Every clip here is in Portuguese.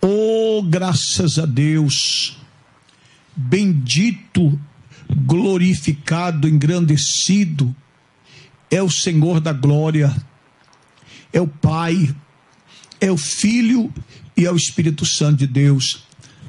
Oh, graças a Deus, bendito, glorificado, engrandecido é o Senhor da glória, é o Pai, é o Filho e é o Espírito Santo de Deus.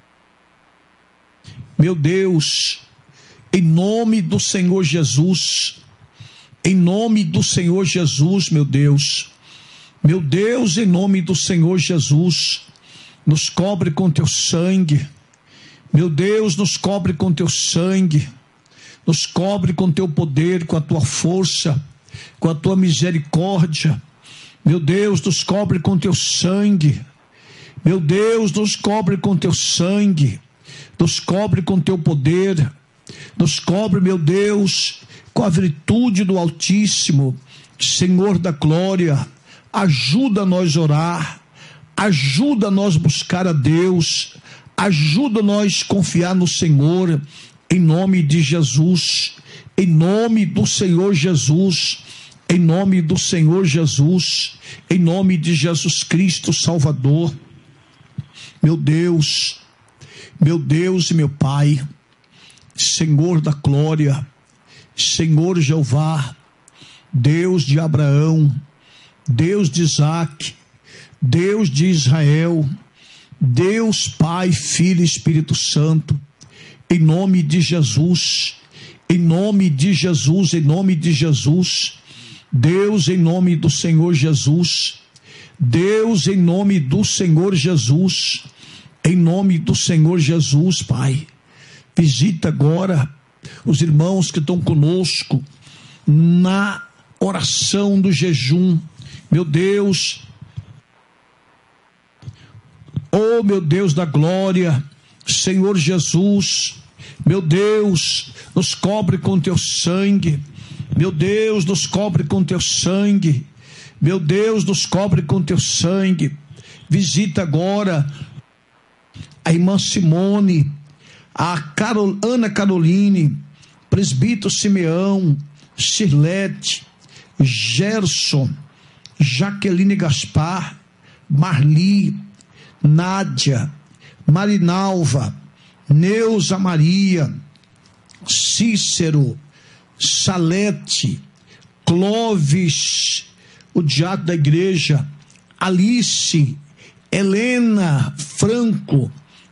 Meu Deus, em nome do Senhor Jesus, em nome do Senhor Jesus, meu Deus, em nome do Senhor Jesus, nos cobre com teu sangue, meu Deus, nos cobre com teu sangue, nos cobre com teu poder, com a tua força, com a tua misericórdia, meu Deus, nos cobre com teu sangue, meu Deus, nos cobre com teu sangue, nos cobre com teu poder, nos cobre, meu Deus, com a virtude do Altíssimo, Senhor da glória. Ajuda nós a orar, ajuda nós buscar a Deus, ajuda nós confiar no Senhor, em nome de Jesus, em nome do Senhor Jesus, em nome do Senhor Jesus, em nome de Jesus Cristo Salvador. Meu Deus e meu Pai, Senhor da glória, Senhor Jeová, Deus de Abraão, Deus de Isaac, Deus de Israel, Deus Pai, Filho e Espírito Santo, em nome de Jesus, em nome de Jesus, em nome de Jesus, Deus, em nome do Senhor Jesus, Deus, em nome do Senhor Jesus, em nome do Senhor Jesus, Pai, visita agora os irmãos que estão conosco na oração do jejum, meu Deus, oh meu Deus da glória, Senhor Jesus, meu Deus, nos cobre com teu sangue, meu Deus, nos cobre com teu sangue, meu Deus, nos cobre com teu sangue. Visita agora a irmã Simone, a Ana Caroline, presbítero Simeão, Cirlete, Gerson, Jaqueline Gaspar, Marli, Nádia, Marinalva, Neuza Maria, Cícero, Salete, Clóvis, o diácono da igreja, Alice, Helena Franco,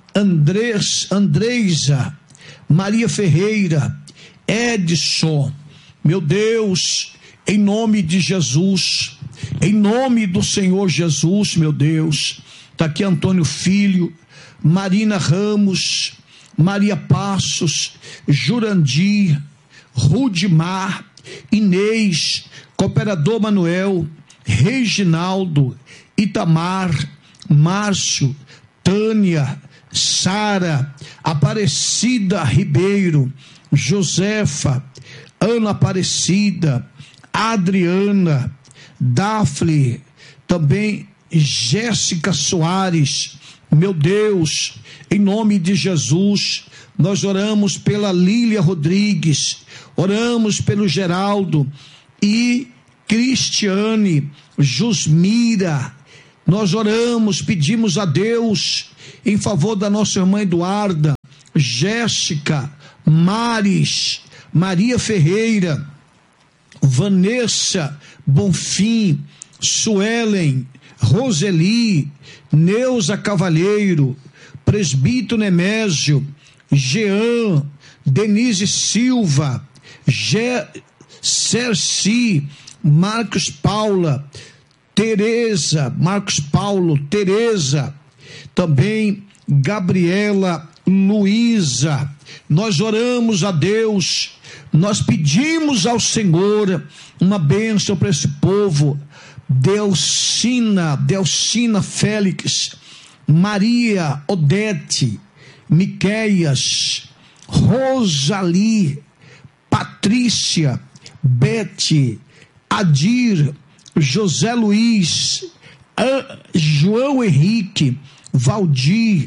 Andreisa, Maria Ferreira, Edson, meu Deus, em nome de Jesus, em nome do Senhor Jesus, meu Deus, está aqui Antônio Filho, Marina Ramos, Maria Passos, Jurandir, Rudimar, Inês, Cooperador Manuel, Reginaldo, Itamar, Márcio, Tânia, Sara, Aparecida Ribeiro, Josefa, Ana Aparecida, Adriana, Dafne, também Jéssica Soares, meu Deus, em nome de Jesus, nós oramos pela Lília Rodrigues, oramos pelo Geraldo e Cristiane, Jusmira, nós oramos, pedimos a Deus em favor da nossa irmã Eduarda, Jéssica, Maris, Maria Ferreira, Vanessa Bonfim, Suelen, Roseli, Neuza Cavalheiro, Presbítero Nemésio, Jean, Denise Silva, Cerci, Marcos Paulo, Tereza, também Gabriela Luísa. Nós oramos a Deus, nós pedimos ao Senhor uma bênção para esse povo. Delcina Félix, Maria Odete, Miqueias, Rosali, Patrícia, Bete, Adir, José Luiz, João Henrique, Valdir,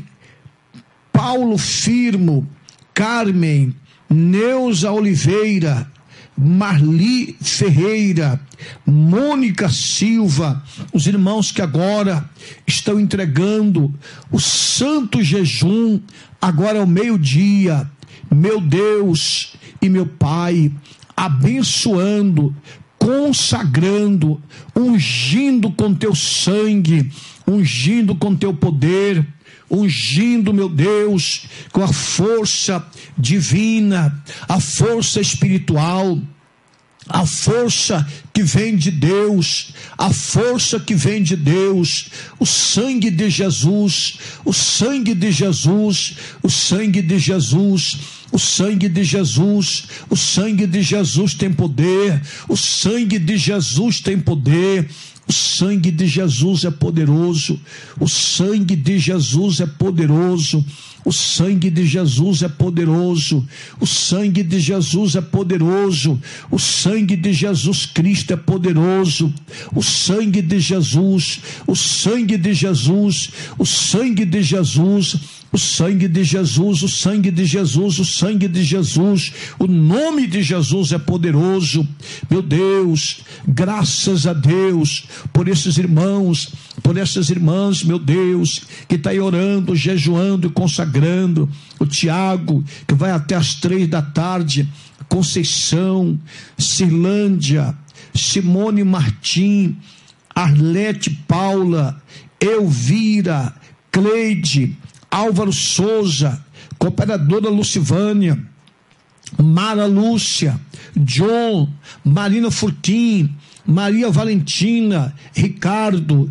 Paulo Firmo, Carmen, Neuza Oliveira, Marli Ferreira, Mônica Silva, os irmãos que agora estão entregando o santo jejum, agora ao meio-dia, meu Deus e meu Pai, abençoando, consagrando, ungindo com teu sangue, ungindo com teu poder, ungindo, meu Deus, com a força divina, a força espiritual, a força que vem de Deus, a força que vem de Deus, o sangue de Jesus, o sangue de Jesus, o sangue de Jesus, o sangue de Jesus, o sangue de Jesus tem poder, o sangue de Jesus tem poder. O sangue de Jesus é poderoso, o sangue de Jesus é poderoso, o sangue de Jesus é poderoso, o sangue de Jesus é poderoso, o sangue de Jesus Cristo é poderoso, o sangue de Jesus, o sangue de Jesus, o sangue de Jesus, o sangue de Jesus, o sangue de Jesus, o sangue de Jesus, o nome de Jesus é poderoso. Meu Deus, graças a Deus por esses irmãos, por essas irmãs, meu Deus, que está aí orando, jejuando e consagrando. O Tiago, que vai até às 3 da tarde, Conceição, Cirlândia, Simone Martim, Arlete Paula, Elvira, Cleide, Álvaro Souza, Cooperadora Lucivânia, Mara Lúcia, John, Marina Furquim, Maria Valentina, Ricardo,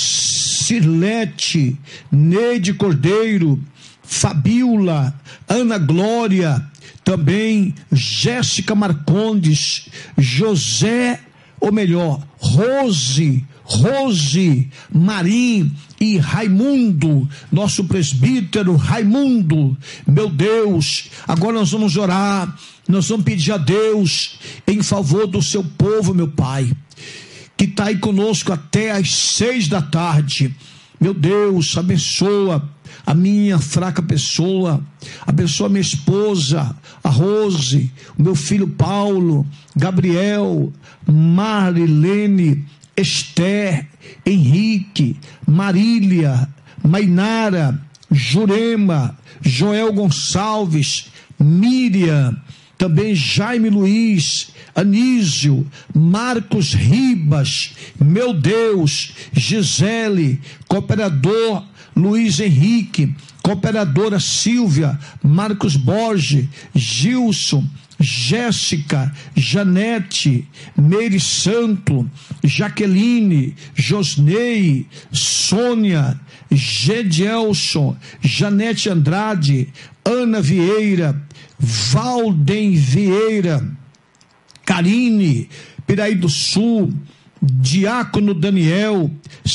Cirlete, Neide Cordeiro, Fabiola, Ana Glória, também Jéssica Marcondes, José, ou melhor, Rose, Marim e Raimundo, nosso presbítero Raimundo. Meu Deus, agora nós vamos orar, nós vamos pedir a Deus em favor do seu povo, meu Pai, que está aí conosco até às 6 da tarde. Meu Deus, abençoa a minha fraca pessoa, abençoa a minha esposa, a Rose, o meu filho Paulo, Gabriel, Marilene, Esther, Henrique, Marília, Mainara, Jurema, Joel Gonçalves, Miriam, também Jaime Luiz, Anísio, Marcos Ribas, meu Deus, Gisele, Cooperador Luiz Henrique, Cooperadora Silvia, Marcos Borges, Gilson, Jéssica, Janete, Meire Santo, Jaqueline, Josnei, Sônia, Gedielson, Janete Andrade, Ana Vieira, Valden Vieira, Karine, Piraí do Sul, Diácono Daniel,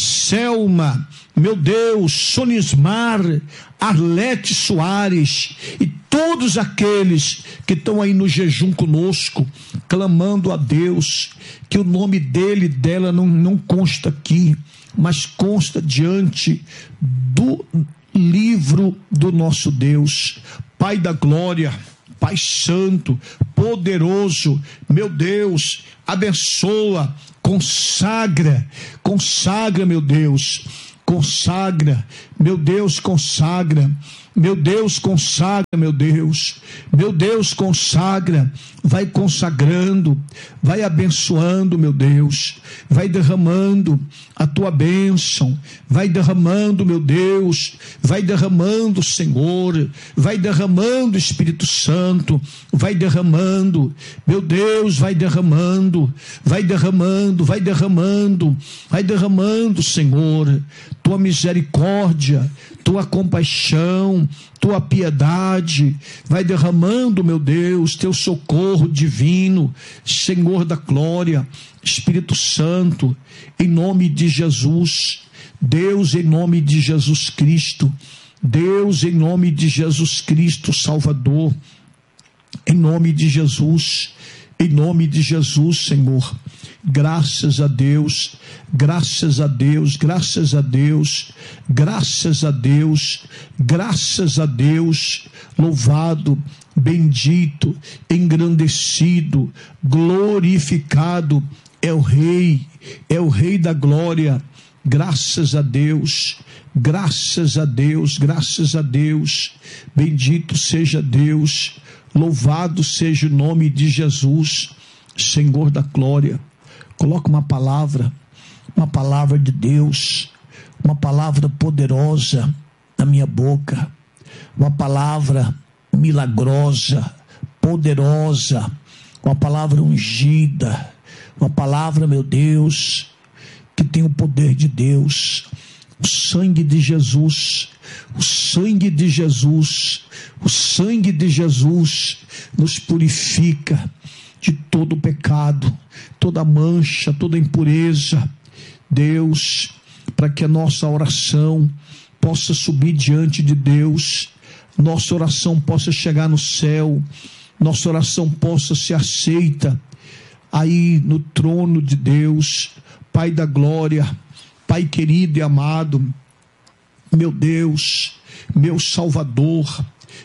Selma, meu Deus, Sonismar, Arlete Soares e todos aqueles que estão aí no jejum conosco, clamando a Deus, que o nome dele e dela não consta aqui, mas consta diante do livro do nosso Deus. Pai da glória, Pai santo, poderoso, meu Deus, abençoa, consagra, meu Deus, consagra, meu Deus, consagra, meu Deus, consagra, meu Deus, consagra, vai consagrando, vai abençoando, meu Deus, vai derramando a tua bênção, vai derramando, meu Deus, vai derramando, Senhor, vai derramando, Espírito Santo, vai derramando, meu Deus, vai derramando, Senhor, tua misericórdia, tua compaixão, tua piedade, vai derramando, meu Deus, teu socorro divino, Senhor da glória, Espírito Santo, em nome de Jesus, Deus, em nome de Jesus Cristo, Deus, em nome de Jesus Cristo, Salvador, em nome de Jesus, Senhor. Graças a Deus, graças a Deus, graças a Deus, graças a Deus, graças a Deus, louvado bendito, engrandecido, glorificado é o Rei da glória. Graças a Deus, graças a Deus, graças a Deus. Bendito seja Deus, louvado seja o nome de Jesus, Senhor da glória. Coloca uma palavra de Deus, uma palavra poderosa na minha boca, uma palavra milagrosa, poderosa, uma palavra ungida, uma palavra, meu Deus, que tem o poder de Deus. O sangue de Jesus, o sangue de Jesus, o sangue de Jesus nos purifica de todo pecado, toda mancha, toda impureza. Deus, para que a nossa oração possa subir diante de Deus, nossa oração possa chegar no céu, nossa oração possa ser aceita aí no trono de Deus. Pai da glória, Pai querido e amado, meu Deus, meu Salvador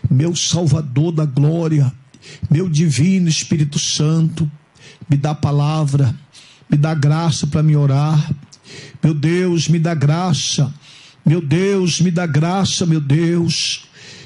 da glória, meu divino Espírito Santo, me dá palavra, me dá graça para me orar. Meu Deus, me dá graça, meu Deus, me dá graça, meu Deus,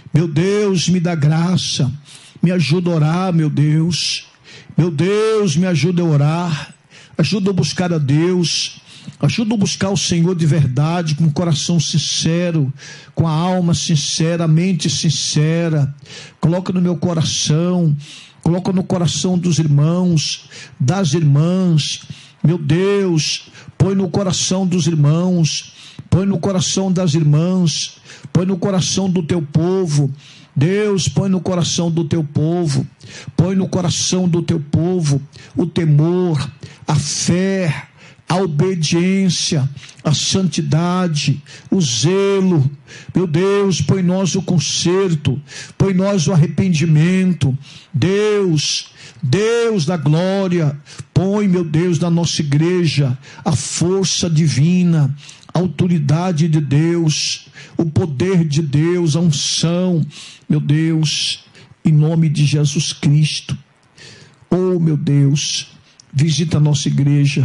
me dá graça, me ajuda a orar, meu Deus, me ajuda a orar, ajuda a buscar a Deus, ajuda a buscar o Senhor de verdade, com o coração sincero, com a alma sincera, a mente sincera. Coloca no meu coração, coloca no coração dos irmãos, das irmãs, meu Deus, põe no coração dos irmãos, põe no coração das irmãs, põe no coração do teu povo. Deus, põe no coração do teu povo, põe no coração do teu povo o temor, a fé, a obediência, a santidade, o zelo. Meu Deus, põe nós o conserto, põe nós o arrependimento. Deus da glória, põe, meu Deus, na nossa igreja a força divina, a autoridade de Deus, o poder de Deus, a unção, meu Deus, em nome de Jesus Cristo. Oh, meu Deus, visita a nossa igreja,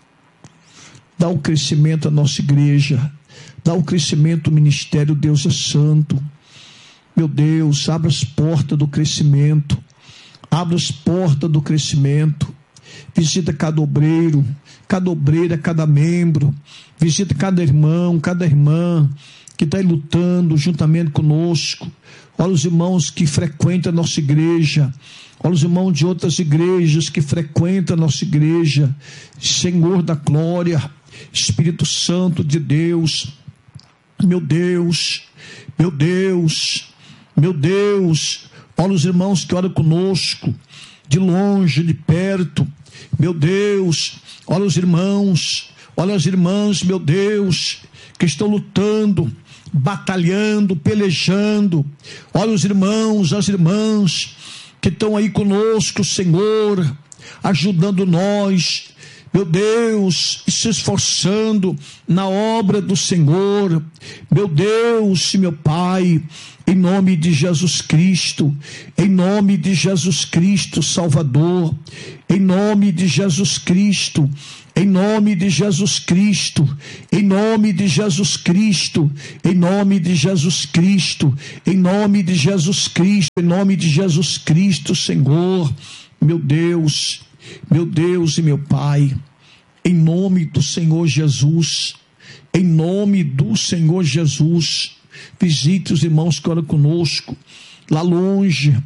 dá um crescimento à nossa igreja, dá um crescimento ao ministério. Deus é santo. Meu Deus, abre as portas do crescimento, abre as portas do crescimento. Visita cada obreiro, cada obreira, cada membro. Visita cada irmão, cada irmã que está aí lutando juntamente conosco. Olha os irmãos que frequentam a nossa igreja. Olha os irmãos de outras igrejas que frequentam a nossa igreja. Senhor da glória, Espírito Santo de Deus, meu Deus, meu Deus, meu Deus. Olha os irmãos que oram conosco, de longe, de perto, meu Deus. Olha os irmãos, olha as irmãs, meu Deus, que estão lutando, batalhando, pelejando. Olha os irmãos, as irmãs que estão aí conosco, Senhor, ajudando nós, meu Deus, se esforçando na obra do Senhor. Meu Deus e meu Pai, em nome de Jesus Cristo, em nome de Jesus Cristo, Salvador, em nome de Jesus Cristo, em nome de Jesus Cristo, em nome de Jesus Cristo, em nome de Jesus Cristo, em nome de Jesus Cristo, em nome de Jesus Cristo, Senhor, meu Deus e meu Pai, em nome do Senhor Jesus, em nome do Senhor Jesus, visite os irmãos que oram conosco, lá longe,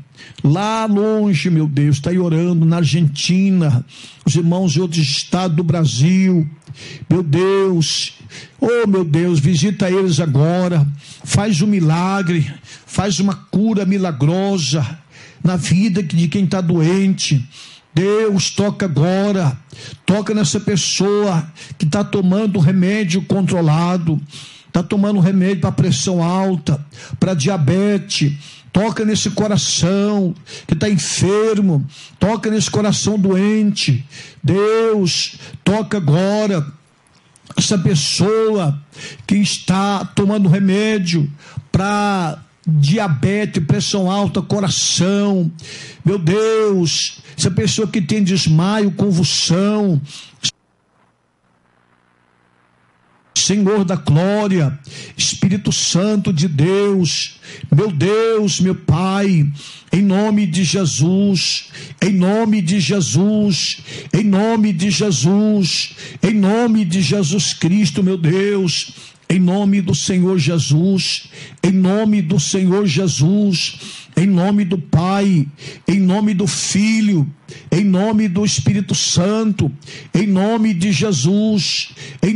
meu Deus, está aí orando na Argentina, os irmãos de outros estados do Brasil, meu Deus, oh meu Deus, visita eles agora, faz um milagre, faz uma cura milagrosa na vida de quem está doente. Deus, toca agora, toca nessa pessoa que está tomando remédio controlado, está tomando remédio para pressão alta, para diabetes. Toca nesse coração que está enfermo, toca nesse coração doente. Deus, toca agora essa pessoa que está tomando remédio para diabetes, pressão alta, coração, meu Deus, essa pessoa que tem desmaio, convulsão, Senhor da glória, Espírito Santo de Deus, meu Pai, em nome de Jesus, em nome de Jesus, em nome de Jesus, em nome de Jesus Cristo, meu Deus, em nome do Senhor Jesus, em nome do Senhor Jesus, em nome do Pai, em nome do Filho, em nome do Espírito Santo, em nome de Jesus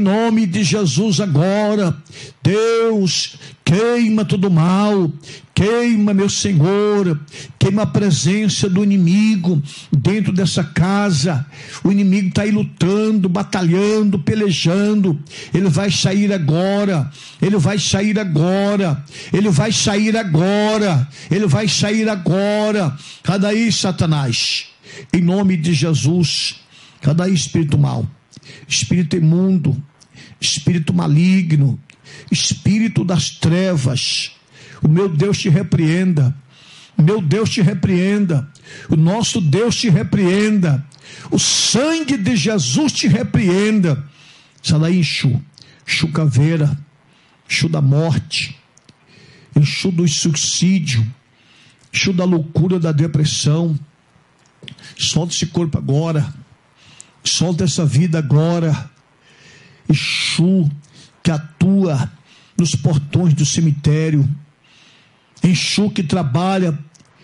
agora, Deus, queima todo mal, queima, meu Senhor, queima a presença do inimigo dentro dessa casa. O inimigo está aí lutando, batalhando, pelejando. Ele vai sair agora, ele vai sair agora, ele vai sair agora, ele vai sair agora. Cada aí, Satanás, em nome de Jesus, cada aí, espírito mau, espírito imundo, espírito maligno, espírito das trevas, o meu Deus te repreenda, meu Deus te repreenda, o nosso Deus te repreenda, o sangue de Jesus te repreenda. Sai daí, Exu caveira, Exu da morte, Exu do suicídio, Exu da loucura, da depressão. Solta esse corpo agora, solta essa vida agora. Exu que atua nos portões do cemitério, Exu que trabalha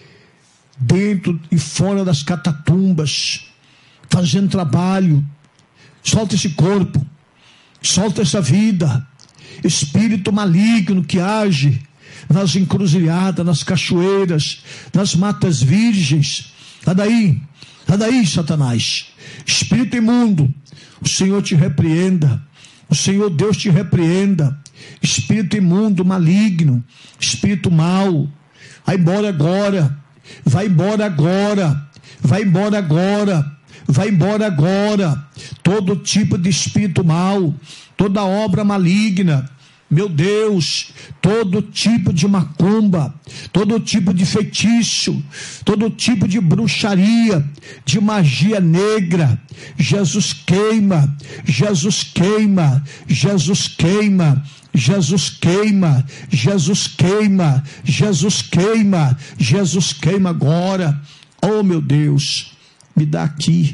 dentro e fora das catatumbas, fazendo trabalho. Solta esse corpo, solta essa vida. Espírito maligno que age nas encruzilhadas, nas cachoeiras, nas matas virgens. Sai daí, Satanás, espírito imundo, o Senhor te repreenda, o Senhor Deus te repreenda. Espírito imundo, maligno, espírito mau, vai embora agora, vai embora agora, vai embora agora, vai embora agora. Todo tipo de espírito mau, toda obra maligna, meu Deus, todo tipo de macumba, todo tipo de feitiço, todo tipo de bruxaria, de magia negra, Jesus queima, Jesus queima, Jesus queima, Jesus queima, Jesus queima, Jesus queima, Jesus queima agora. Oh, meu Deus, me dá aqui,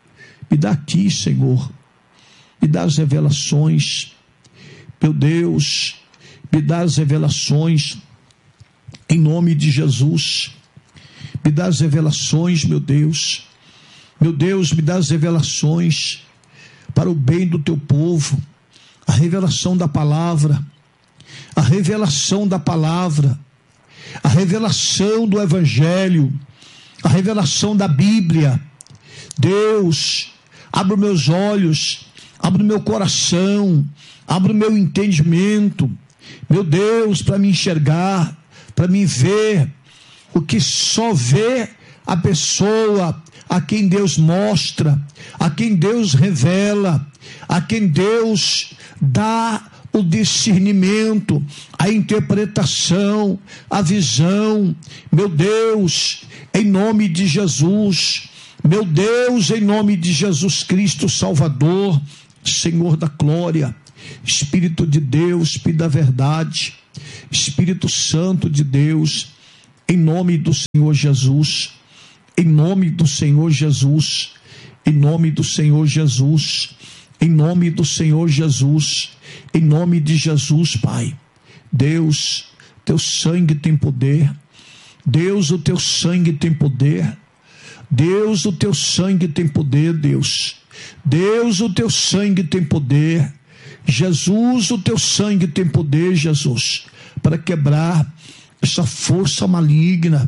Senhor, me dá as revelações, meu Deus, me dá as revelações, em nome de Jesus, me dá as revelações, meu Deus, me dá as revelações, para o bem do teu povo, a revelação da palavra, a revelação da palavra, a revelação do Evangelho, a revelação da Bíblia. Deus, abre os meus olhos, abre o meu coração, abre o meu entendimento, meu Deus, para me enxergar, para me ver, o que só vê a pessoa a quem Deus mostra, a quem Deus revela, a quem Deus dá o discernimento, a interpretação, a visão. Meu Deus, em nome de Jesus, meu Deus, em nome de Jesus Cristo, Salvador, Senhor da glória, Espírito de Deus, Espírito da verdade, Espírito Santo de Deus, em nome do Senhor Jesus, em nome do Senhor Jesus, em nome do Senhor Jesus, em nome do Senhor Jesus, em nome de Jesus, Pai. Deus, teu sangue tem poder. Deus, o teu sangue tem poder. Deus, o teu sangue tem poder, Deus. Deus, o teu sangue tem poder. Jesus, o teu sangue tem poder, Jesus, para quebrar essa força maligna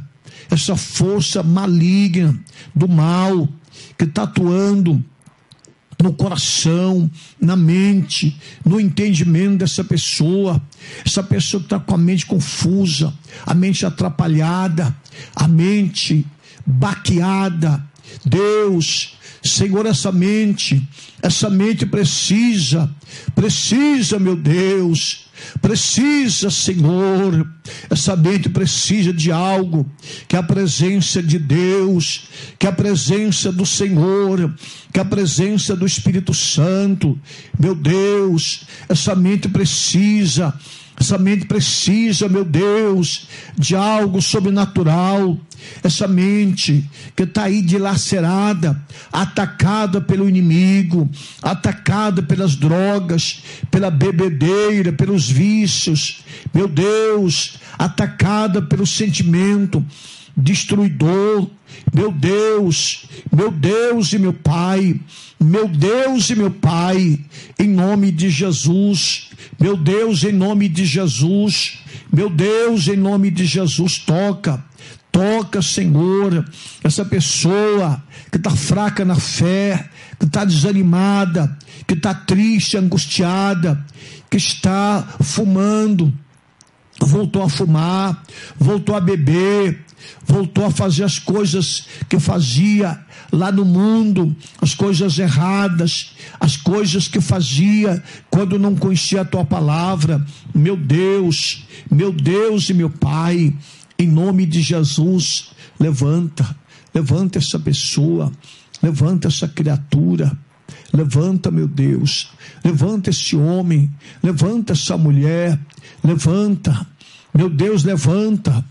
do mal que está atuando no coração, na mente, no entendimento dessa pessoa. Essa pessoa que está com a mente confusa, a mente atrapalhada, a mente baqueada, Deus, Senhor, essa mente precisa, meu Deus, precisa, Senhor, essa mente precisa de algo, que a presença de Deus, que a presença do Senhor, que a presença do Espírito Santo, meu Deus, essa mente precisa, meu Deus, de algo sobrenatural. Essa mente que está aí dilacerada, atacada pelo inimigo, atacada pelas drogas, pela bebedeira, pelos vícios, meu Deus, atacada pelo sentimento destruidor, meu Deus e meu Pai, em nome de Jesus, meu Deus, em nome de Jesus, toca, Senhor, essa pessoa que está fraca na fé, que está desanimada, que está triste, angustiada, que está fumando, voltou a fumar, voltou a beber, voltou a fazer as coisas que fazia lá no mundo, as coisas erradas, as coisas que fazia quando não conhecia a tua palavra. Meu Deus e meu Pai, em nome de Jesus, levanta essa pessoa, levanta essa criatura, levanta, meu Deus, levanta esse homem, levanta essa mulher, levanta, meu Deus, levanta,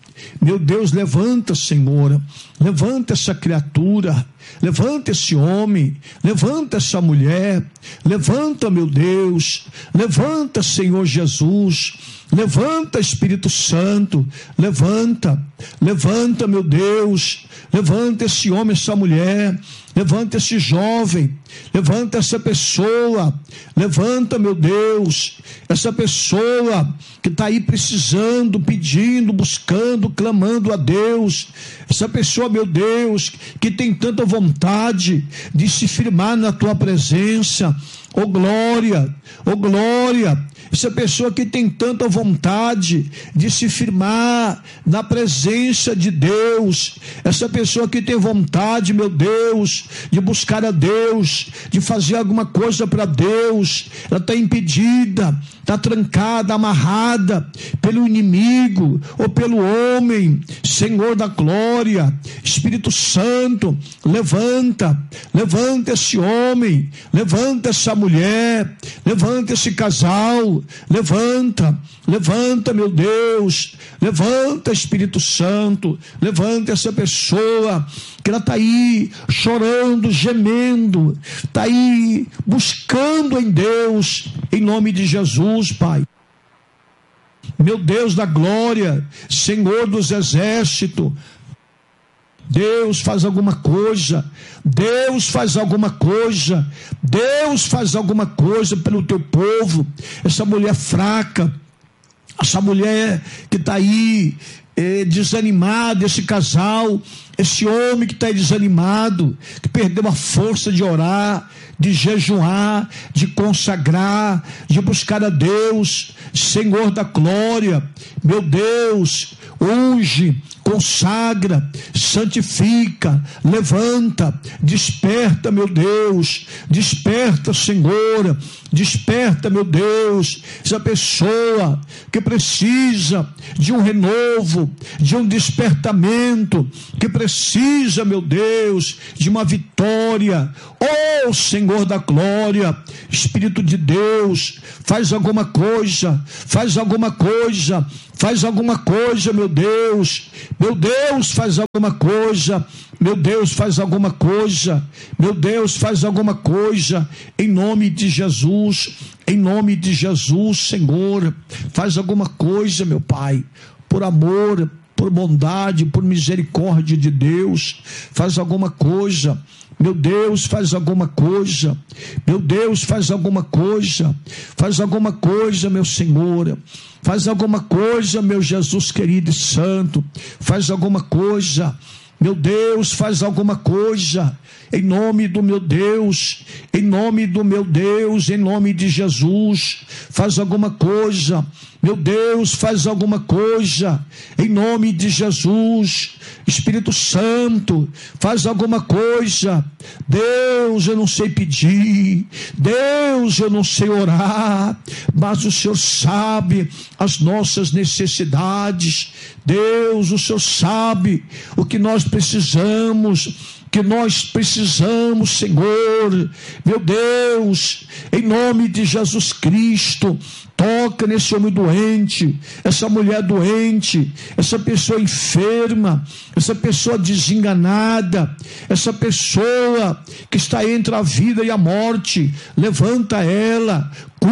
Senhor, levanta essa criatura, levanta esse homem, levanta essa mulher, levanta, meu Deus, levanta, Senhor Jesus, levanta, Espírito Santo, levanta, meu Deus, levanta esse homem, essa mulher, levanta esse jovem, levanta essa pessoa, levanta, meu Deus, essa pessoa que está aí precisando, pedindo, buscando, clamando a Deus, essa pessoa, meu Deus, que tem tanta vontade de se firmar na tua presença, oh glória, essa pessoa que tem tanta vontade de se firmar na presença de Deus, essa pessoa que tem vontade, meu Deus, de buscar a Deus, de fazer alguma coisa para Deus, ela está impedida, está trancada, amarrada pelo inimigo ou pelo homem. Senhor da glória, Espírito Santo, levanta esse homem, levanta essa mulher, levanta esse casal, levanta, meu Deus, levanta, Espírito Santo, levanta essa pessoa que ela está aí chorando, gemendo, está aí buscando em Deus, em nome de Jesus, Pai. Meu Deus da glória, Senhor dos exércitos, Deus faz alguma coisa pelo teu povo, essa mulher fraca, essa mulher que está aí desanimada, esse casal, esse homem que está aí desanimado, que perdeu a força de orar, de jejuar, de consagrar, de buscar a Deus. Senhor da glória, meu Deus, unge, consagra, santifica, levanta, desperta, meu Deus, desperta, Senhor, desperta, meu Deus, essa pessoa que precisa de um renovo, de um despertamento, que precisa, meu Deus, de uma vitória. Oh, Senhor da glória, Espírito de Deus, faz alguma coisa, meu Deus, faz alguma coisa, meu Deus, faz alguma coisa, em nome de Jesus, Senhor, faz alguma coisa, meu Pai, por amor, por bondade, por misericórdia de Deus, faz alguma coisa. Meu Deus, faz alguma coisa, meu Senhor, faz alguma coisa, meu Jesus querido e santo, faz alguma coisa, meu Deus, faz alguma coisa, em nome do meu Deus, em nome de Jesus, faz alguma coisa, Meu Deus, faz alguma coisa, em nome de Jesus. Espírito Santo, faz alguma coisa. Deus, eu não sei pedir, Deus, eu não sei orar, mas o Senhor sabe as nossas necessidades. Deus, o Senhor sabe o que nós precisamos, Senhor. Meu Deus, em nome de Jesus Cristo, toca nesse homem doente, essa mulher doente, essa pessoa enferma, essa pessoa desenganada, essa pessoa que está entre a vida e a morte. Levanta ela,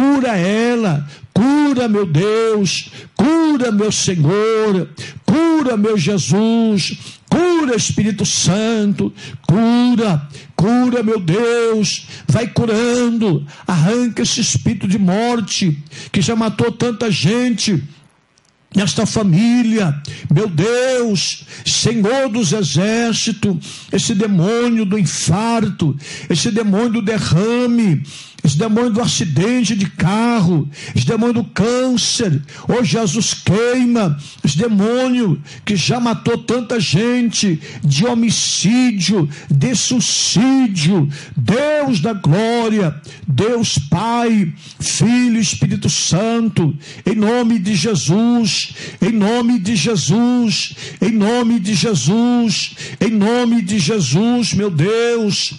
cura, meu Deus, cura, meu Senhor, cura, meu Jesus, cura, Espírito Santo, cura, meu Deus, vai curando, arranca esse espírito de morte que já matou tanta gente nesta família. Meu Deus, Senhor dos exércitos, esse demônio do infarto, esse demônio do derrame, esse demônio do acidente de carro, esse demônio do câncer, oh Jesus, queima esse demônio que já matou tanta gente, de homicídio, de suicídio. Deus da glória, Deus Pai, Filho e Espírito Santo, em nome de Jesus, em nome de Jesus, em nome de Jesus, em nome de Jesus, meu Deus,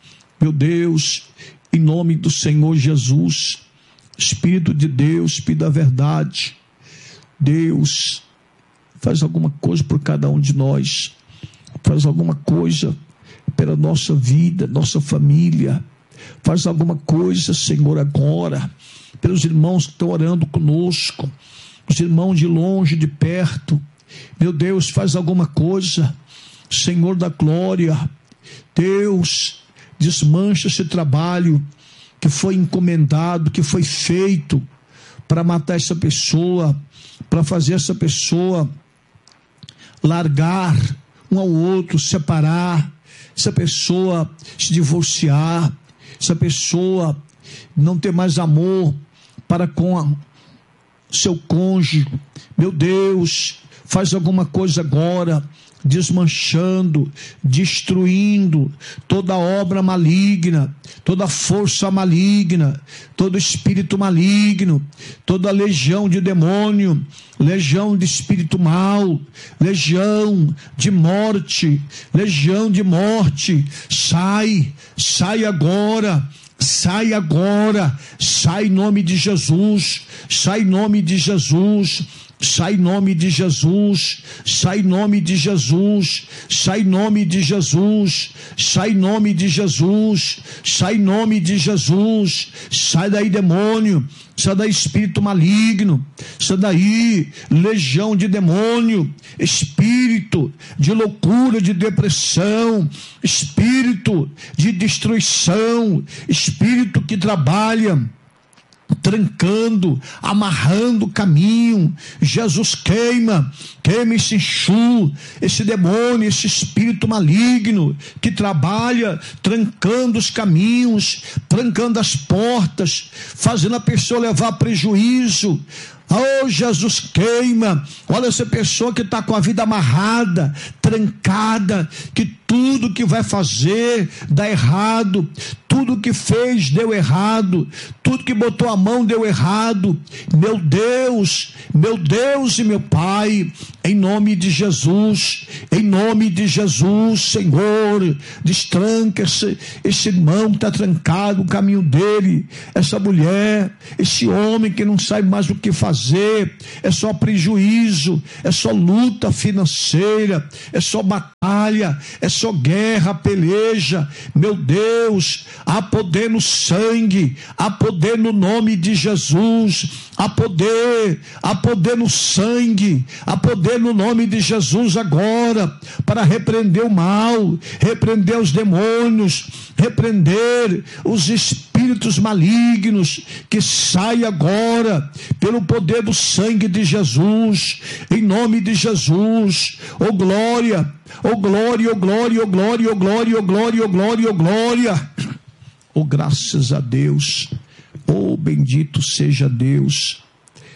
em nome do Senhor Jesus, Espírito de Deus, Espírito da verdade, Deus, faz alguma coisa por cada um de nós, faz alguma coisa pela nossa vida, nossa família, faz alguma coisa, Senhor, agora, pelos irmãos que estão orando conosco, os irmãos de longe, de perto. Meu Deus, faz alguma coisa, Senhor da glória. Deus, desmancha esse trabalho que foi encomendado, que foi feito para matar essa pessoa, para fazer essa pessoa largar um ao outro, separar, essa pessoa se divorciar, essa pessoa não ter mais amor para com seu cônjuge. Meu Deus, faz alguma coisa agora, desmanchando, destruindo toda obra maligna, toda força maligna, todo espírito maligno, toda legião de demônio, legião de espírito mal, legião de morte, sai agora, sai em nome de Jesus, sai em nome de Jesus, sai em nome de Jesus, sai em nome de Jesus, sai em nome de Jesus, sai em nome de Jesus, sai em nome de Jesus, sai daí demônio, sai daí espírito maligno, sai daí legião de demônio, espírito de loucura, de depressão, espírito de destruição, espírito que trabalha trancando, amarrando o caminho. Jesus, queima esse enxu, esse demônio, esse espírito maligno que trabalha trancando os caminhos, trancando as portas, fazendo a pessoa levar prejuízo. Oh, Jesus, queima. Olha essa pessoa que está com a vida amarrada, trancada, que tudo que vai fazer dá errado, tudo que fez deu errado, tudo que botou a mão deu errado. Meu Deus e meu Pai, em nome de Jesus, Senhor, destranca esse irmão que está trancado, o caminho dele, essa mulher, esse homem que não sabe mais o que fazer, é só prejuízo, é só luta financeira, é só batalha, é só guerra, peleja. Meu Deus, há poder no sangue, há poder no nome de Jesus, há poder no sangue, há poder no nome de Jesus agora, para repreender o mal, repreender os demônios, repreender os espíritos malignos, que sai agora, pelo poder do sangue de Jesus, em nome de Jesus. Oh glória, oh glória, oh glória, oh glória, oh glória, oh glória, oh glória, oh glória. Oh graças a Deus, oh bendito seja Deus,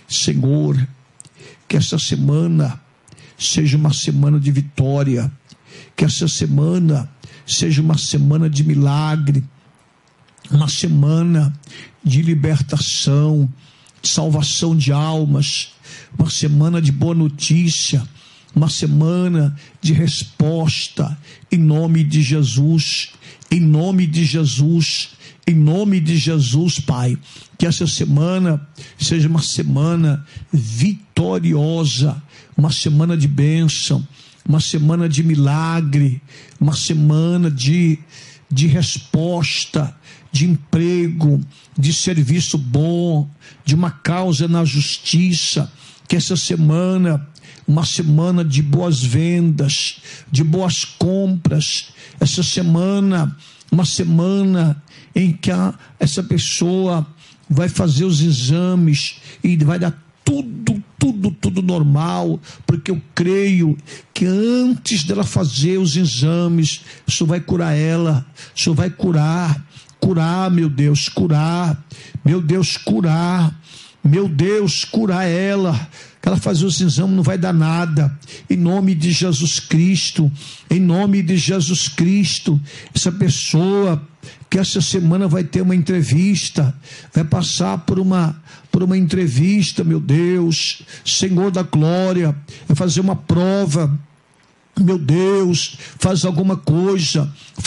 Senhor, que essa semana seja uma semana de vitória, que essa semana seja uma semana de milagre, uma semana de libertação, salvação de almas, uma semana de boa notícia, uma semana de resposta, em nome de Jesus, em nome de Jesus, em nome de Jesus, Pai. Que essa semana seja uma semana vitoriosa, uma semana de bênção, uma semana de milagre, uma semana de resposta, de emprego, de serviço bom, de uma causa na justiça. Que essa semana, uma semana de boas vendas, de boas compras, essa semana, uma semana em que essa pessoa vai fazer os exames e vai dar tudo normal, porque eu creio que antes dela fazer os exames, o Senhor vai curar ela, o Senhor vai curar, meu Deus, curar, meu Deus, curar, meu Deus, curar ela, que ela fazer os exames não vai dar nada, em nome de Jesus Cristo, em nome de Jesus Cristo, essa pessoa que essa semana vai ter uma entrevista, vai passar por uma entrevista, meu Deus, Senhor da glória, vai fazer uma prova, meu Deus, faz alguma coisa,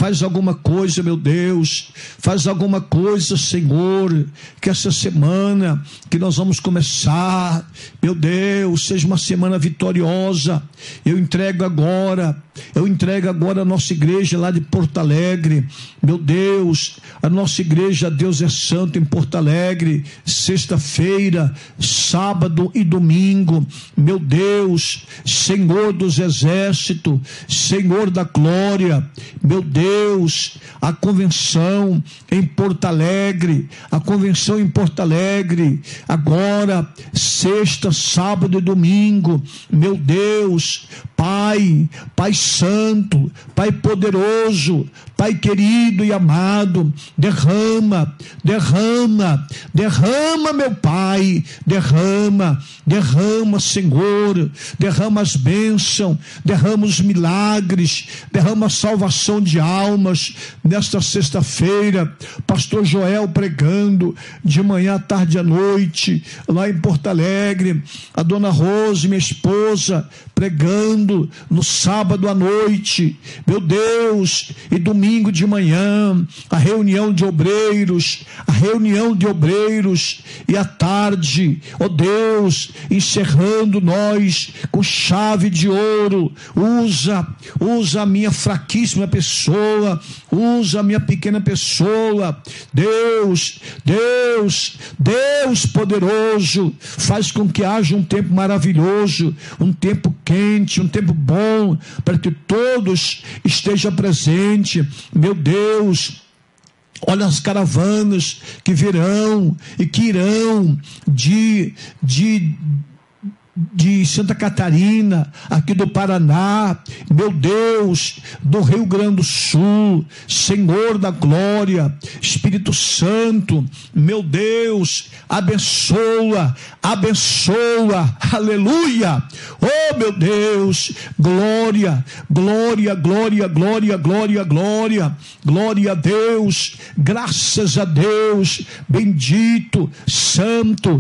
meu Deus, faz alguma coisa, Senhor, que essa semana que nós vamos começar, meu Deus, seja uma semana vitoriosa. Eu entrego agora a nossa igreja lá de Porto Alegre, meu Deus, a nossa igreja Deus é Santo em Porto Alegre, sexta-feira, sábado e domingo, meu Deus, Senhor dos exércitos, Senhor da glória, meu Deus, a convenção em Porto Alegre, agora, sexta, sábado e domingo, meu Deus, Pai Santo, Pai poderoso, Pai querido e amado, derrama, meu Pai, derrama, Senhor, derrama as bênçãos, derrama os milagres, derrama a salvação de almas. Nesta sexta-feira, pastor Joel pregando de manhã, à tarde e à noite, lá em Porto Alegre, a dona Rose, minha esposa, pregando no sábado à noite, meu Deus, e domingo de manhã, a reunião de obreiros, e à tarde, ó Deus, encerrando nós com chave de ouro. Usa a minha fraquíssima pessoa, usa a minha pequena pessoa, Deus poderoso, faz com que haja um tempo maravilhoso, um tempo quente, um tempo bom, para que todos estejam presentes, meu Deus. Olha as caravanas que virão e que irão de Santa Catarina, aqui do Paraná, meu Deus, do Rio Grande do Sul, Senhor da glória, Espírito Santo, meu Deus, abençoa, aleluia, oh meu Deus, glória a Deus, graças a Deus, bendito, santo,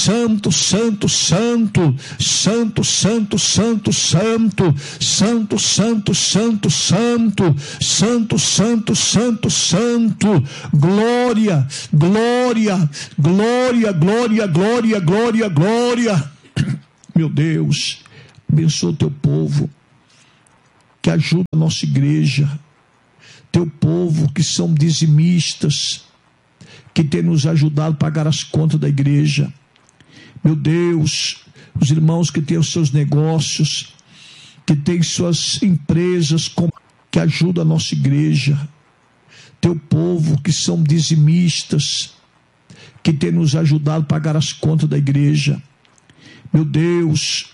glória. Meu Deus, abençoa o teu povo, que ajuda a nossa igreja, teu povo que são dizimistas, que tem nos ajudado a pagar as contas da igreja. Meu Deus, os irmãos que têm os seus negócios, que têm suas empresas, que ajudam a nossa igreja, teu povo que são dizimistas, que tem nos ajudado a pagar as contas da igreja. Meu Deus,